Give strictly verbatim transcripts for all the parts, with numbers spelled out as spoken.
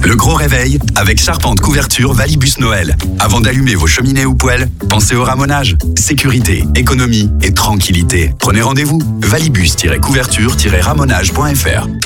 Le gros réveil avec Charpente Couverture Valibus Noël. Avant d'allumer vos cheminées ou poêles, pensez au ramonage. Sécurité, économie et tranquillité. Prenez rendez-vous. valibus tiret couverture tiret ramonage point f r.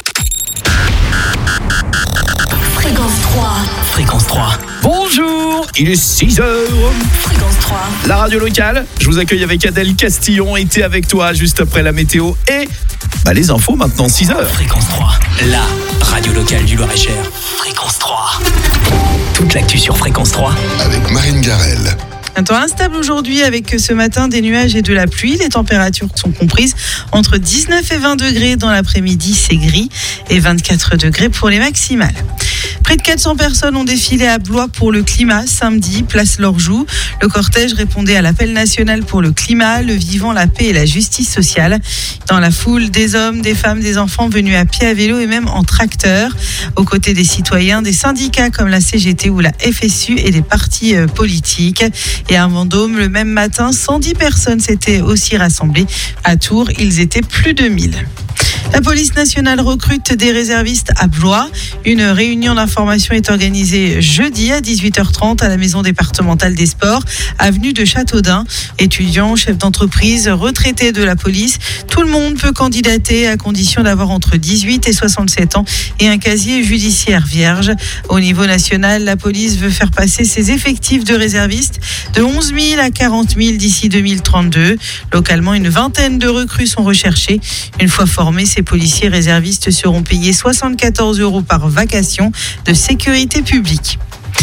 Fréquence trois. Fréquence trois. Bonjour, il est six heures. Fréquence trois. La radio locale, je vous accueille avec Adèle Castillon. Était avec toi juste après la météo et bah, les infos maintenant six heures. Fréquence trois, la radio locale du Loir-et-Cher. Fréquence trois. Toute l'actu sur Fréquence trois. Avec Marine Garel. Un temps instable aujourd'hui avec ce matin des nuages et de la pluie. Les températures sont comprises entre dix-neuf et vingt degrés. Dans l'après-midi, c'est gris et vingt-quatre degrés pour les maximales. Près de quatre cents personnes ont défilé à Blois pour le climat samedi, place Lorjou. Le cortège répondait à l'appel national pour le climat, le vivant, la paix et la justice sociale. Dans la foule, des hommes, des femmes, des enfants venus à pied, à vélo et même en tracteur. Aux côtés des citoyens, des syndicats comme la C G T ou la F S U et des partis politiques. Et à Vendôme, le même matin, cent dix personnes s'étaient aussi rassemblées. À Tours, ils étaient plus de mille. La police nationale recrute des réservistes à Blois. Une réunion d'information est organisée jeudi à dix-huit heures trente à la maison départementale des sports, avenue de Châteaudun. Étudiants, chefs d'entreprise, retraités de la police, tout le monde peut candidater à condition d'avoir entre dix-huit et soixante-sept ans et un casier judiciaire vierge. Au niveau national, la police veut faire passer ses effectifs de réservistes de onze mille à quarante mille d'ici deux mille trente-deux. Localement, une vingtaine de recrues sont recherchées. Une fois formés, ces policiers réservistes seront payés soixante-quatorze euros par vacation de sécurité publique.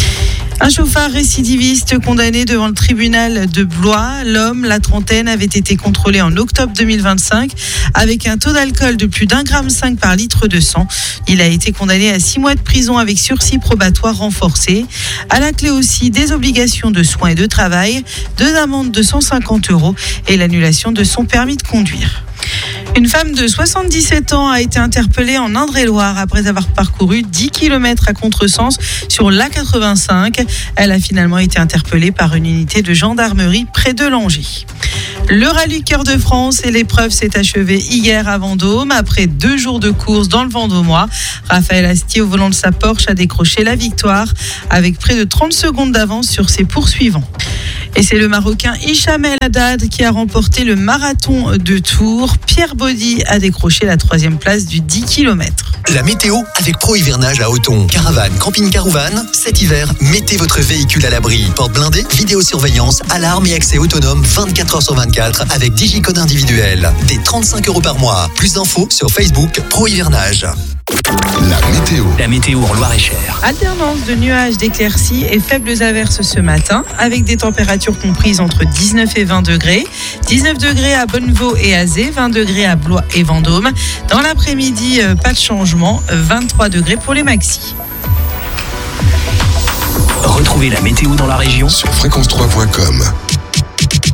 Un chauffard récidiviste condamné devant le tribunal de Blois. L'homme, la trentaine, avait été contrôlé en octobre deux mille vingt-cinq avec un taux d'alcool de plus d'un gramme cinq par litre de sang. Il a été condamné à six mois de prison avec sursis probatoire renforcé. À la clé aussi des obligations de soins et de travail, deux amendes de cent cinquante euros et l'annulation de son permis de conduire. Une femme de soixante-dix-sept ans a été interpellée en Indre-et-Loire après avoir parcouru dix kilomètres à contresens sur l'A quatre-vingt-cinq. Elle a finalement été interpellée par une unité de gendarmerie près de Langeais. Le rallye Cœur de France et l'épreuve s'est achevée hier à Vendôme. Après deux jours de course dans le Vendômois, Raphaël Astier, au volant de sa Porsche, a décroché la victoire avec près de trente secondes d'avance sur ses poursuivants. Et c'est le Marocain Hicham El Haddad qui a remporté le marathon de Tours. Pierre Baudy a décroché la troisième place du dix kilomètres. La météo avec Pro Hivernage à Othon. Caravane, camping-car ou van, cet hiver, mettez votre véhicule à l'abri. Porte blindée, vidéosurveillance, alarme et accès autonome vingt-quatre heures sur vingt-quatre avec digicode individuel. Des trente-cinq euros par mois. Plus d'infos sur Facebook Pro Hivernage. La météo. La météo en Loir-et-Cher. Alternance de nuages, d'éclaircies et faibles averses ce matin, avec des températures comprises entre dix-neuf et vingt degrés. dix-neuf degrés à Bonnevaux et Azé, vingt degrés à Blois et Vendôme. Dans l'après-midi, pas de changement, vingt-trois degrés pour les maxis. Retrouvez la météo dans la région Sur fréquence trois point com.